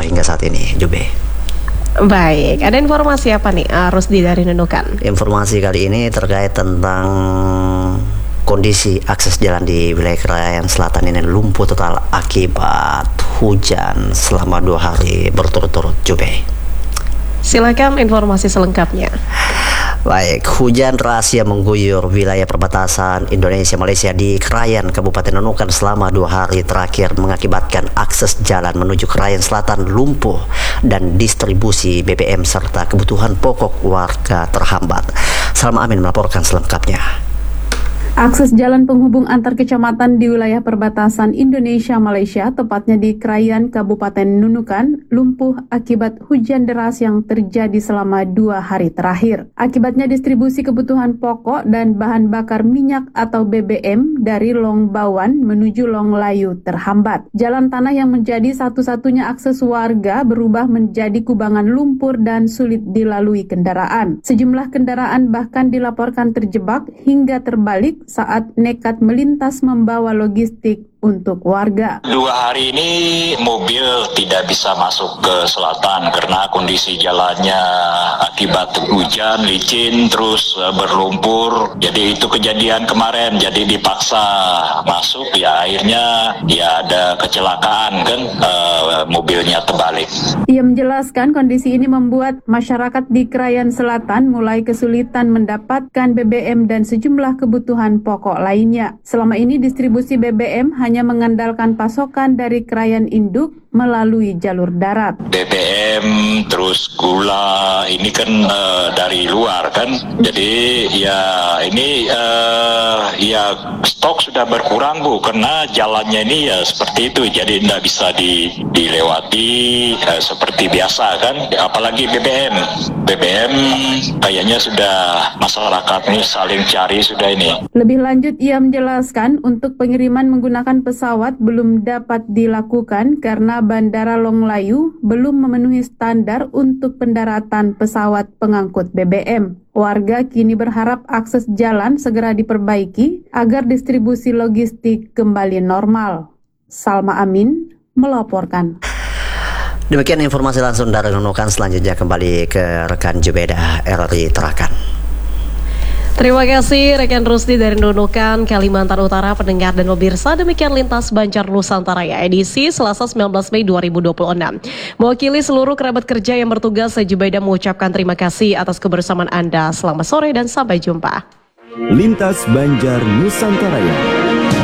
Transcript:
hingga saat ini, Jube. Baik, ada informasi apa nih Rusdi dari Nunukan? Informasi kali ini terkait tentang kondisi akses jalan di wilayah Krayan Selatan ini lumpuh total akibat hujan selama 2 hari berturut-turut, Jube. Silakan informasi selengkapnya. Baik, hujan rahasia mengguyur wilayah perbatasan Indonesia-Malaysia di Krayan, Kabupaten Nunukan selama 2 hari terakhir mengakibatkan akses jalan menuju Krayan Selatan lumpuh dan distribusi BBM serta kebutuhan pokok warga terhambat. Salma Amin melaporkan selengkapnya. Akses jalan penghubung antar kecamatan di wilayah perbatasan Indonesia-Malaysia, tepatnya di Krayan, Kabupaten Nunukan, lumpuh akibat hujan deras yang terjadi selama 2 hari terakhir. Akibatnya distribusi kebutuhan pokok dan bahan bakar minyak atau BBM dari Long Bawan menuju Long Layu terhambat. Jalan tanah yang menjadi satu-satunya akses warga berubah menjadi kubangan lumpur dan sulit dilalui kendaraan. Sejumlah kendaraan bahkan dilaporkan terjebak hingga terbalik saat nekat melintas membawa logistik untuk warga. 2 hari ini mobil tidak bisa masuk ke selatan karena kondisi jalannya akibat hujan, licin, terus berlumpur. Jadi itu kejadian kemarin, jadi dipaksa masuk, ya akhirnya ya ada kecelakaan kan, mobilnya terbalik. Ia menjelaskan kondisi ini membuat masyarakat di Krayan Selatan mulai kesulitan mendapatkan BBM dan sejumlah kebutuhan pokok lainnya. Selama ini distribusi BBM hanya mengandalkan pasokan dari krayan induk melalui jalur darat. BBM terus gula ini kan dari luar kan, jadi ya ini ya stok sudah berkurang Bu, karena jalannya ini ya seperti itu, jadi tidak bisa dilewati seperti biasa kan, apalagi BBM kayaknya sudah masyarakat ini saling cari sudah ini. Lebih lanjut ia menjelaskan untuk pengiriman menggunakan pesawat belum dapat dilakukan karena Bandara Long Layu belum memenuhi standar untuk pendaratan pesawat pengangkut BBM. Warga kini berharap akses jalan segera diperbaiki agar distribusi logistik kembali normal. Salma Amin melaporkan. Demikian informasi langsung dari Nunukan. Selanjutnya kembali ke rekan Jubeda RRI Tarakan. Terima kasih rekan Rusdi dari Nunukan, Kalimantan Utara. Pendengar dan pemirsa, demikian Lintas Banjar Nusantara ya, edisi Selasa 19 Mei 2026. Mewakili seluruh kerabat kerja yang bertugas, saya Jubeda mengucapkan terima kasih atas kebersamaan Anda. Selamat sore dan sampai jumpa. Lintas Banjar Nusantara.